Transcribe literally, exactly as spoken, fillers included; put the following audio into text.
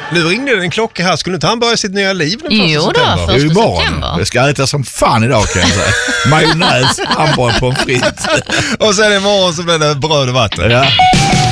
Nu ringde det en klocka här. Skulle inte han börja sitt nya liv den Jo då, september? första Det är ju imorgon. september. Det ska äta som fan idag kan jag säga. Majonnäs, hamburgare, pommes frites. Och sen imorgon så blir det bröd och vatten. Ja.